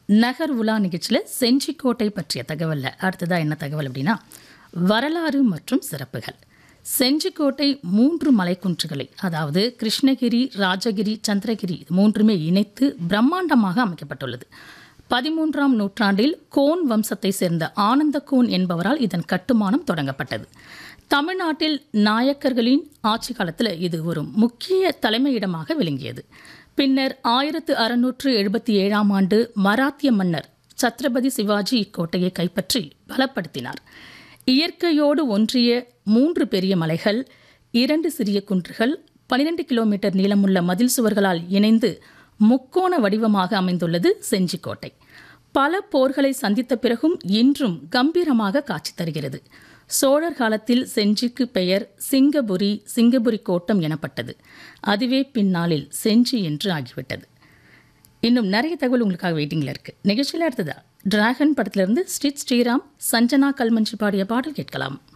நகர் உலா நிகழ்ச்சியில் செஞ்சிக்கோட்டை பற்றிய தகவலில் அடுத்ததாக என்ன தகவல் அப்படின்னா, வரலாறு மற்றும் சிறப்புகள். செஞ்சிக்கோட்டை 3 மலைக்குன்றுகளை, அதாவது கிருஷ்ணகிரி, ராஜகிரி, சந்திரகிரி மூன்றுமே இணைத்து பிரம்மாண்டமாக அமைக்கப்பட்டுள்ளது. 13ஆம் நூற்றாண்டில் கோன் வம்சத்தை சேர்ந்த ஆனந்தகோன் என்பவரால் இதன் கட்டுமானம் தொடங்கப்பட்டது. தமிழ்நாட்டில் நாயக்கர்களின் ஆட்சி காலத்தில் இது ஒரு முக்கிய தலைமையிடமாக விளங்கியது. பின்னர் 1677ஆம் ஆண்டு மராத்திய மன்னர் சத்ரபதி சிவாஜி இக்கோட்டையை கைப்பற்றி பலப்படுத்தினார். இயற்கையோடு ஒன்றிய 3 பெரிய மலைகள், 2 சிறிய குன்றுகள், 12 கிலோமீட்டர் நீளமுள்ள மதில் சுவர்களால் இணைந்து முக்கோண வடிவமாக அமைந்துள்ளது செஞ்சிக்கோட்டை. பல போர்களை சந்தித்த பிறகும் இன்றும் கம்பீரமாக காட்சி தருகிறது. சோழர் காலத்தில் செஞ்சிக்கு பெயர் சிங்கபுரி கோட்டம் எனப்பட்டது. அதுவே பின்னாளில் செஞ்சி என்று ஆகிவிட்டது. இன்னும் நிறைய தகவல் உங்களுக்காக வெயிட்டிங்கில் இருக்குது. நிகழ்ச்சியில் அடுத்ததா டிராகன் படத்திலிருந்து ஸ்ரீராம், சஞ்சனா கல்மஞ்சி பாடிய பாடல் கேட்கலாம்.